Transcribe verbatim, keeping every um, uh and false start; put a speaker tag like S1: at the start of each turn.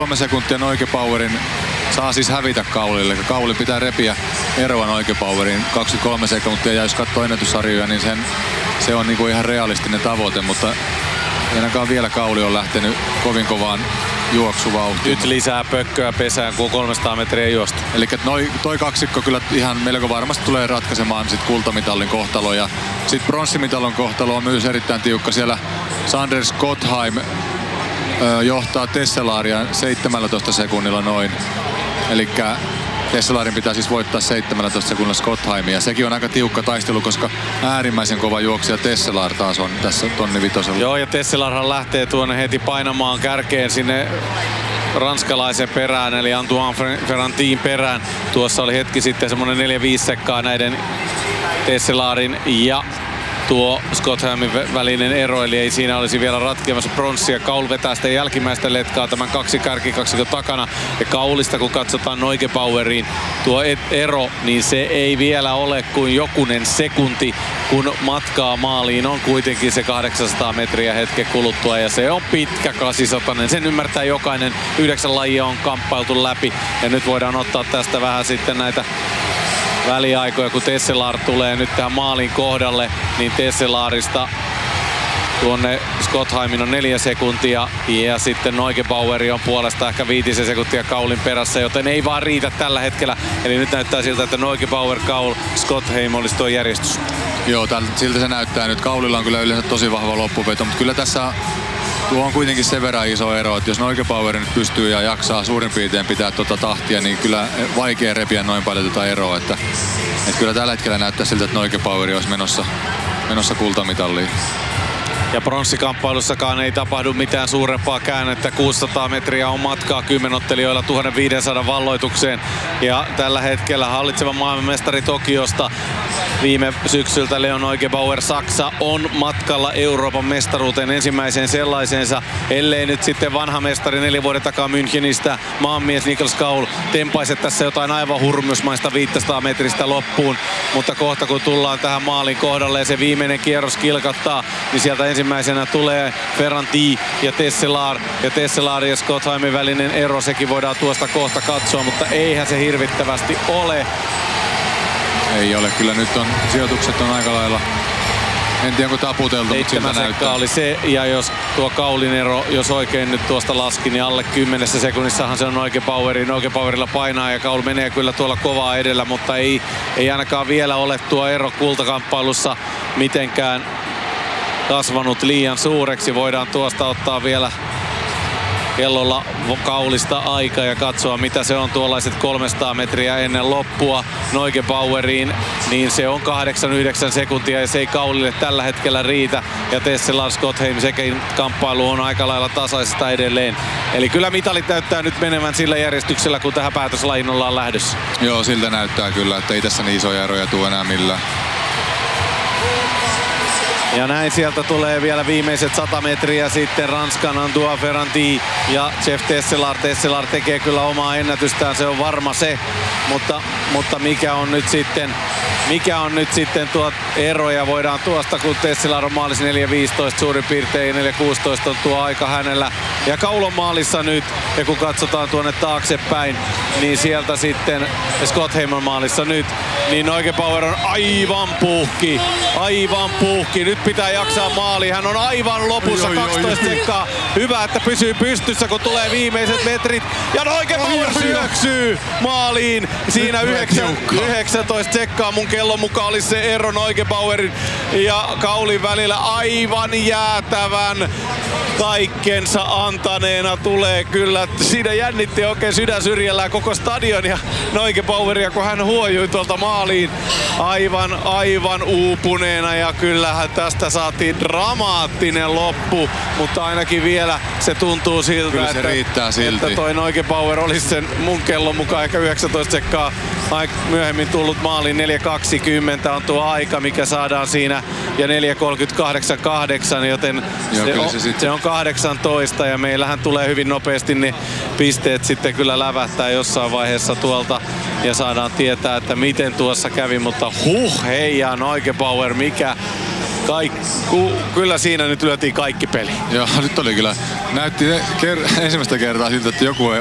S1: Kolme sekuntia Noike-Powerin saa siis hävitä Kaulille. Kauli pitää repiä eroa Noike-Powerin kaksikymmentäkolme sekuntia, ja jos katsoo ennätyssarjoja, niin sen, se on niinku ihan realistinen tavoite, mutta ainakaan vielä Kauli on lähtenyt kovin kovaan juoksuvauhtiin.
S2: Nyt lisää pökköä pesään, kun kolmesataa metriä juosta.
S1: Eli noi, toi kaksikko kyllä ihan melko varmasti tulee ratkaisemaan sit kultamitalin kohtalo, ja sit pronssimitalin kohtalo on myös erittäin tiukka. Siellä Sanders Gottheim ö, johtaa Tesselaria seitsemäntoista sekunnilla noin. Elikkä Tesselarin pitää siis voittaa seitsemäntoista sekunnilla Gottheimia. Sekin on aika tiukka taistelu, koska äärimmäisen kova juoksija Tesselar taas on tässä tonni vitosella.
S2: Joo, ja Tesselarhan lähtee tuonne heti painamaan kärkeen sinne ranskalaisen perään, eli Antoine Ferrantin perään. Tuossa oli hetki sitten semmonen neljä viisi sekkaa näiden Tesselarin ja tuo Gottheimin välinen ero, eli ei siinä olisi vielä ratkeamassa pronssia. Kaul vetää sitä jälkimmäistä letkaa tämän kaksi kärkikaksikon takana. Ja Kaulista kun katsotaan Noike-Poweriin tuo ero, niin se ei vielä ole kuin jokunen sekunti, kun matkaa maaliin on kuitenkin se kahdeksansataa metriä hetken kuluttua. Ja se on pitkä kahdeksansataa. Sen ymmärtää jokainen. Yhdeksän lajia on kamppailtu läpi. Ja nyt voidaan ottaa tästä vähän sitten näitä väliaikoja, kun Tesselar tulee nyt tähän maalin kohdalle, niin Tesselarista tuonne Gottheimin on neljä sekuntia ja sitten Noike-Poweri on puolesta ehkä viitisen sekuntia Kaulin perässä, joten ei vaan riitä tällä hetkellä. Eli nyt näyttää siltä, että Noike-Power, Kaul, Gottheim olisi tuo järjestys.
S1: Joo, siltä se näyttää nyt. Kaulilla on kyllä yleensä tosi vahva loppuveto, mutta kyllä tässä tuo on kuitenkin sen verran iso ero, että jos Noike-Power nyt pystyy ja jaksaa suurin piirtein pitää tuota tahtia, niin kyllä vaikea repiä noin paljon tätä eroa. Että, että kyllä tällä hetkellä näyttää siltä, että Noike-Power olisi menossa, menossa kultamitalliin.
S2: Ja pronssikamppailussakaan ei tapahdu mitään suurempaa käännettä. kuusisataa metriä on matkaa kymmenottelijoilla tuhatviisisataa valloitukseen. Ja tällä hetkellä hallitseva maailmanmestari Tokiosta viime syksyltä Leon Noike-Power Saksa on matkalla Euroopan mestaruuteen ensimmäiseen sellaisensa. Ellei nyt sitten vanha mestari neljä vuoden takaa Münchenistä maanmies Niklas Kaul tempaise tässä jotain aivan hurmysmaista viisisataa metristä loppuun. Mutta kohta kun tullaan tähän maalin kohdalle ja se viimeinen kierros kilkattaa, niin sieltä ensimmäisenä tulee Ferranti ja Tesselar. Ja Tesselar ja Gottheimin välinen ero, sekin voidaan tuosta kohta katsoa, mutta eihän se hirvittävästi ole.
S1: Ei ole, kyllä nyt on, sijoitukset on aika lailla, en tiedä onko taputeltu, mutta siltä näyttää.
S2: Oli se, ja jos tuo Kaulin ero, jos oikein nyt tuosta laski, niin alle kymmenessä sekunnissahan se on Noike-Poweri. Noike-Powerilla painaa ja Kaul menee kyllä tuolla kovaa edellä, mutta ei, ei ainakaan vielä ole tuo ero kultakamppailussa mitenkään kasvanut liian suureksi. Voidaan tuosta ottaa vielä kellolla Kaulista aika ja katsoa mitä se on tuollaiset kolmesataa metriä ennen loppua Noike-Poweriin, niin se on kahdeksan yhdeksän sekuntia ja se ei Kaulille tällä hetkellä riitä. Ja Tesselar Gottheim sekin kamppailu on aika lailla tasaista edelleen. Eli kyllä mitalit näyttää nyt menevän sillä järjestyksellä, kun tähän päätöslajiin ollaan lähdössä.
S1: Joo, siltä näyttää kyllä, että ei tässä niin isoja eroja tule enää millään.
S2: Ja näin sieltä tulee vielä viimeiset sata metriä sitten Ranskan Antoine Ferranti ja Jeff Tesselar. Tesselar tekee kyllä omaa ennätystään, se on varma se. Mutta, mutta mikä on nyt sitten, mikä on nyt sitten tuo ero, ja voidaan tuosta, kun Tesselar on maalissa neljä viisitoista suurin piirtein, neljä kuusitoista on tuo aika hänellä. Ja Kaul on maalissa nyt, ja kun katsotaan tuonne taaksepäin, niin sieltä sitten Gottheim on maalissa nyt. Niin Noike-Power on aivan puhki, aivan puhki. Nyt pitää jaksaa maaliin. Hän on aivan lopussa, oi, oi, kaksitoista oi, sekkaa. Hyvä, että pysyy pystyssä, kun tulee viimeiset metrit. Ja Noike-Power syöksyy maaliin. Siinä yhdeksäntoista sekkaa mun kellon mukaan oli se ero Noike-Powerin ja Kaulin välillä. Aivan jäätävän kaikkensa antaneena tulee kyllä. Siinä jännitti oikein sydän syrjällään koko stadion ja Noike-Poweria, kun hän huojui tuolta maaliin aivan, aivan uupuneena. Ja kyllähän tästä saatiin dramaattinen loppu, mutta ainakin vielä se tuntuu siltä,
S1: kyllä se
S2: että,
S1: riittää silti.
S2: että toi Noike-Power olisi sen mun kellon mukaan ehkä yhdeksäntoista sekkaa myöhemmin tullut maaliin. Neljä kaksikymmentä on tuo aika, mikä saadaan siinä, ja neljä kolmekymmentäkahdeksan kahdeksan, joten joo, se, on, se, se on kahdeksantoista, ja meillähän tulee hyvin nopeasti ne pisteet sitten kyllä lävähtää jossain vaiheessa tuolta ja saadaan tietää, että miten tuossa kävi, mutta huh, hei, ja Noike-Power, mikä Kaik, ku, kyllä siinä nyt lyötiin kaikki peli.
S1: Joo, nyt oli kyllä. Näytti ker- ensimmäistä kertaa siltä, että joku